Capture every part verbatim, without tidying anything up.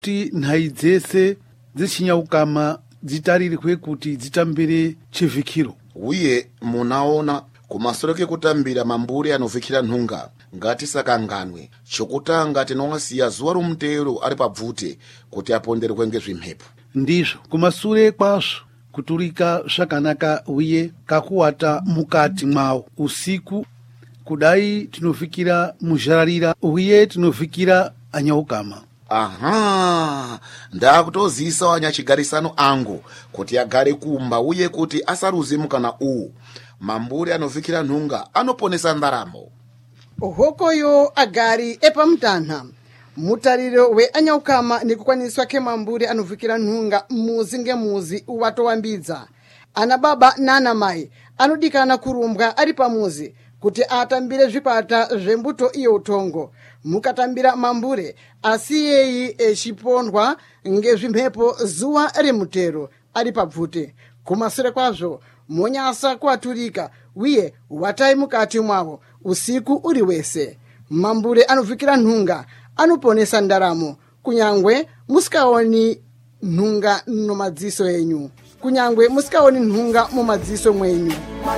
kuti nhayi dzese dzichinyawukama dzitarirwe kuti dzitambire chivhikiro. Uye munaona kumasoro kekutambira mambure anovhikira nhunga ngatisakanganwe. Chokutanga tinowasiya zuwa romutero ari pabvute kuti aponderwe ngezvimhepo. Ndizvo kumasure kwazvo kuturika zvakanaka uye kakuwata mukati mwawo usiku kudai tinovhikira muzhararira uye tinovhikira anyaukama. Aha, ndakutozisa wanyachigarisano angu kuti agare kumba uye kuti asaruze mukana uwu. Mambure anovhikira nhunga anoponesa ndaramo. Hokoyo agari epamutanha. Mutariro we anyaukama nekukwaniswa kemambure anovhikira nhunga muzi ngemuzi watowambidza. Ana baba nana mai anodikana kurumbwa ari pamuzi kuti atambire zvipata zvembuto iyo utongo. Mukatambira mambure asiyeyi echipondwa ngezvimhepo zuwa remutero ari pabvute. Kumasure kwazvo monyasa kuaturika uye watai mukati mwavo usiku uri wese. Mambure anovhikira nhunga anoponesa ndaramo kunyangwe musikaoni nhunga nomadziso enyu. Kunyangwe musikaoni nhunga mumadziso mwenyu.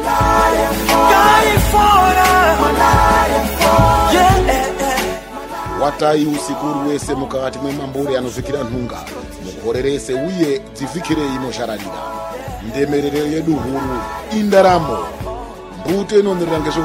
Watai usiku uri wese mukati mwemambure anovhikira nhunga mukorerese uye dzivhikirei muzhararira. Ndemerero yedu huru indaramo. Mbute inonerera ngezve